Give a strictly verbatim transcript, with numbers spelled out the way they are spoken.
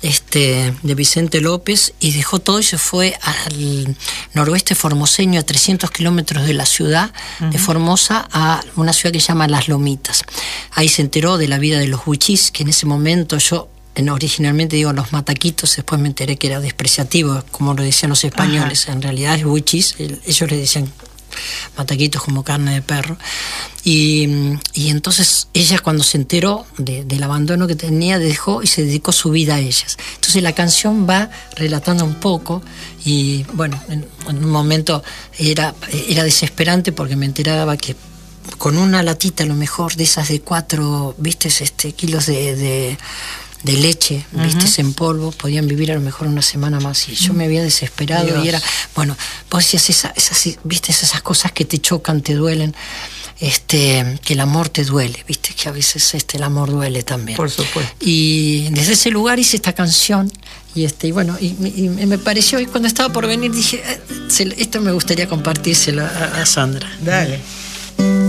este, de Vicente López, y dejó todo y se fue al noroeste formoseño, a trescientos kilómetros de la ciudad uh-huh. de Formosa, a una ciudad que se llama Las Lomitas. Ahí se enteró de la vida de los huichís, que en ese momento yo en, originalmente digo los mataquitos, después me enteré que era despreciativo, como lo decían los españoles. Ajá. En realidad es huichís, ellos le decían mataquitos como carne de perro. Y, y entonces ella, cuando se enteró de, del abandono que tenía, dejó y se dedicó su vida a ellas. Entonces la canción va relatando un poco, y bueno, en, en un momento era, era desesperante, porque me enteraba que con una latita, a lo mejor de esas de cuatro, viste, este, kilos de, de, de leche, viste, uh-huh. en polvo, podían vivir a lo mejor una semana más. Y yo me había desesperado. Dios. Y era, bueno, vos decías esa, esas, viste, esas cosas que te chocan, te duelen. Este, que el amor te duele, viste, que a veces este, el amor duele también. Por supuesto. Y desde ese lugar hice esta canción, y este, y bueno, y, y me pareció, y cuando estaba por venir dije, esto me gustaría compartírselo a, a Sandra. Dale.